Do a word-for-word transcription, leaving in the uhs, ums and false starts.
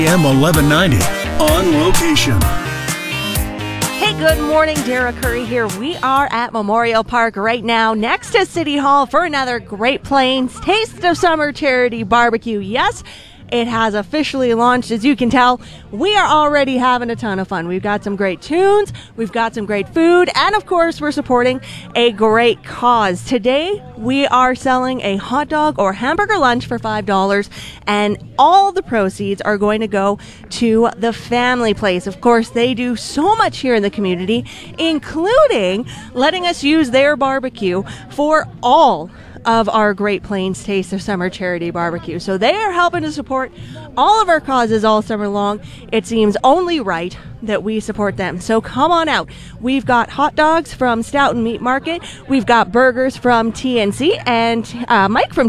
A M eleven ninety on location. Hey, good morning. Dara Curry here. We are at Memorial Park right now next to City Hall for another Great Plains Taste of Summer charity barbecue. Yes, it has officially launched. As you can tell, we are already having a ton of fun. We've got some great tunes, we've got some great food, and of course, we're supporting a great cause. Today, we are selling a hot dog or hamburger lunch for five dollars, and all the proceeds are going to go to the Family Place. Of course, they do so much here in the community, including letting us use their barbecue for all of our Great Plains Taste of Summer charity barbecue. So they are helping to support all of our causes all summer long. It seems only right that we support them. So come on out. We've got hot dogs from Stoughton Meat Market. We've got burgers from T N C, and uh, Mike from